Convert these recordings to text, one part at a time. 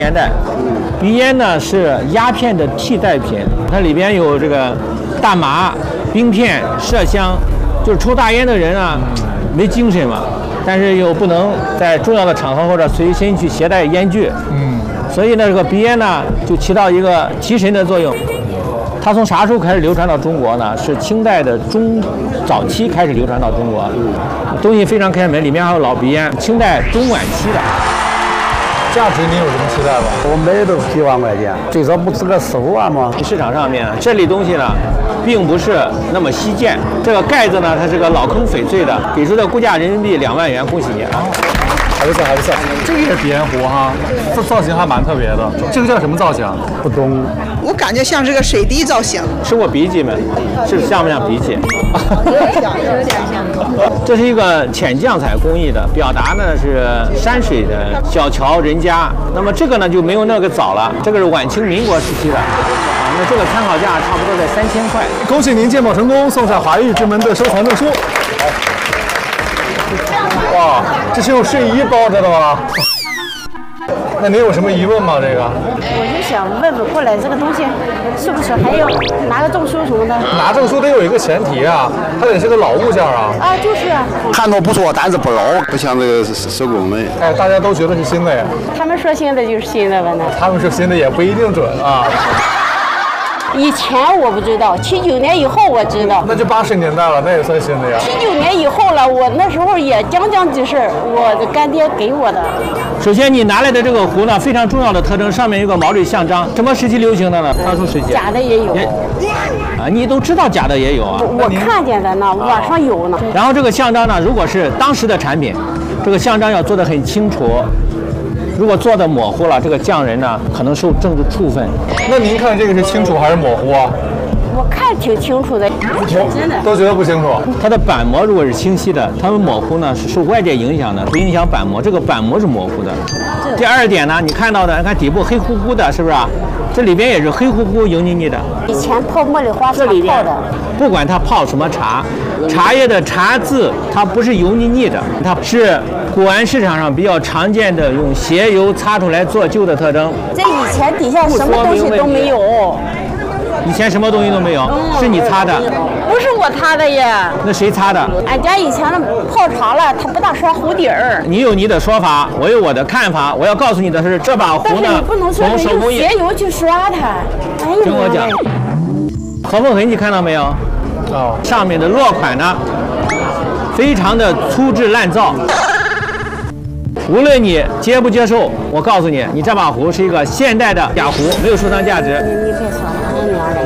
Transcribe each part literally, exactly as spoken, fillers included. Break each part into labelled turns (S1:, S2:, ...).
S1: 烟袋，鼻烟呢是鸦片的替代品，它里边有这个大麻、冰片、麝香，就是抽大烟的人啊，没精神嘛，但是又不能在重要的场合或者随身去携带烟具，嗯，所以呢，这个鼻烟呢就起到一个提神的作用。它从啥时候开始流传到中国呢？是清代的中早期开始流传到中国，东西非常开门，里面还有老鼻烟，清代中晚期的。
S2: 价值你有什么期待吗？
S3: 我买都几万块钱，最少不值个四五万吗？
S1: 市场上面这类东西呢，并不是那么稀见。这个盖子呢，它是个老坑翡翠的，给出的估价人民币两万元，恭喜你啊！
S2: 还不错，还不错。这个也是鼻烟壶哈，这造型还蛮特别的。这个叫什么造型？
S3: 不懂。
S4: 我感觉像是个水滴造型。
S1: 吃过荸荠没？是像不像荸荠？
S4: 有点像，有点像。
S1: 这是一个浅酱彩工艺的，表达呢是山水的小桥人家。那么这个呢就没有那个早了，这个是晚清民国时期的。啊，那这个参考价差不多在三千块。
S2: 恭喜您鉴宝成功，送上华玉之门的收藏证书。哇，这是用睡衣包着的吗？那您有什么疑问吗？这个？
S5: 我就想问问过来，这个东西是不是还要拿个证书什么的？
S2: 拿证书得有一个前提啊，它得是个老物件啊。
S5: 啊，就是啊。
S3: 看着不错，但是不老，不像这个手工的。
S2: 哎，大家都觉得是新的呀。
S5: 他们说新的就是新的吧？那
S2: 他们说新的也不一定准啊。
S5: 以前我不知道，七九年以后我知道。
S2: 那就八十年代了，那也算新的呀。
S5: 七九年以后了，我那时候也将将几事，我的干爹给我的。
S1: 首先，你拿来的这个壶呢，非常重要的特征，上面有个毛蕊象章，什么时期流行的呢？特殊时期。
S5: 假的也有。
S1: 啊，你都知道假的也有啊。
S5: 我看见的呢，网上有呢。
S1: 然后这个象章呢，如果是当时的产品，这个象章要做得很清楚。如果做的模糊了，这个匠人呢可能受政治处分。
S2: 那您看这个是清楚还是模糊啊？
S5: 我看挺清楚的，真的
S2: 都觉得不清楚。
S1: 它的板模如果是清晰的，它们模糊呢是受外界影响的，不影响板模。这个板模是模糊的。第二点呢，你看到的，你看底部黑乎乎的，是不是啊？这里边也是黑乎乎、油腻腻的。
S5: 以前泡茉莉花茶泡的，
S1: 不管它泡什么茶，茶叶的茶渍它不是油腻腻的，它是古玩市场上比较常见的用鞋油擦出来做旧的特征。
S5: 这以前底下什么东西都没有。
S1: 以前什么东西都没有，是你擦的？
S5: 不是我擦的呀。
S1: 那谁擦的？
S5: 俺家以前的泡茶了，它不大刷壶底儿。
S1: 你有你的说法，我有我的看法。我要告诉你的是，这把壶呢，
S5: 但是你不能说是用鞋油去刷它。哎呦，
S1: 听我讲，合缝痕你看到没有？
S2: 哦，
S1: 上面的落款呢，非常的粗制滥造。无论你接不接受，我告诉你，你这把壶是一个现代的假壶，没有收藏价值。
S5: 你你别说了，我女儿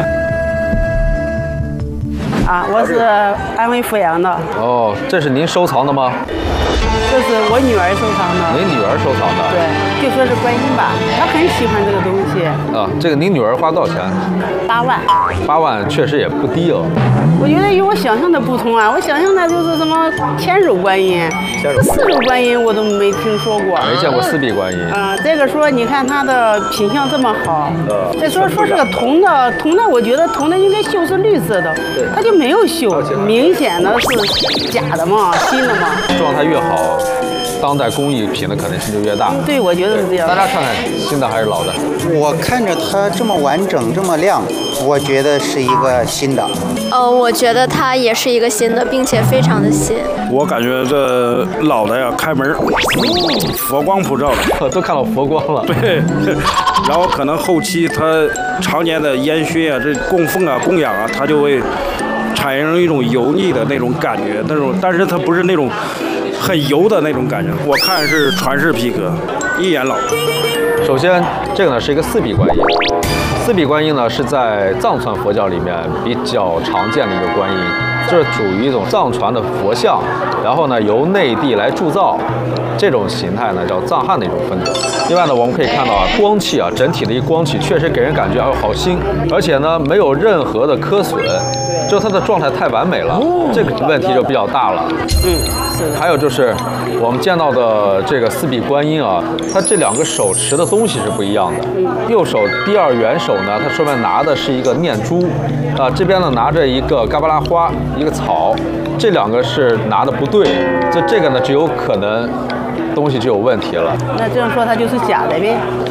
S5: 的。啊，我是安徽阜阳的。
S6: 哦，这是您收藏的吗？
S5: 这是我女儿收藏的。
S6: 您女儿收藏的？
S5: 对，就说是观音吧，她很喜欢这个东西。
S6: 啊，这个您女儿花多少钱？
S5: 八万。
S6: 八万确实也不低哦。
S5: 我觉得与我想象的不同啊，我想象的就是什么千手观音、四手观音，我都没听说过。
S6: 没见过四臂观音。
S5: 啊，这个说你看它的品相这么好，再说说是个铜的，铜的我觉得铜的应该锈是绿色的，它就没有锈，明显的是假的嘛，新的嘛。
S6: 状态越好，当代工艺品的可能性就越大。
S5: 对，我觉得是这样。
S6: 大家看看，新的还是老的？
S7: 我看着它这么完整，这么亮，我觉得是一个新的。
S8: 呃，我觉得它也是一个新的，并且非常的新。
S9: 我感觉这老的呀，开门，佛光普照的，
S6: 都看到佛光了。
S9: 对，然后可能后期它常年的烟熏啊，这供奉啊、供养啊，它就会产生一种油腻的那种感觉，那种，但是它不是那种很油的那种感觉。我看是传世皮革，一眼老。
S6: 首先，这个呢是一个四臂观音。四臂观音呢是在藏传佛教里面比较常见的一个观音，这是属于一种藏传的佛像，然后呢由内地来铸造，这种形态呢叫藏汉的一种风格。另外呢，我们可以看到啊，光气啊，整体的一个光气确实给人感觉哎好新，而且呢没有任何的磕损，就它的状态太完美了，这个问题就比较大了。嗯，还有就是我们见到的这个四臂观音啊，它这两个手持的东西是不一样的。右手第二元手呢，它上面拿的是一个念珠，啊，这边呢拿着一个嘎巴拉花，一个草，这两个是拿的不对，这这个呢就有可能东西就有问题了。
S5: 那这样说它就是假的呗？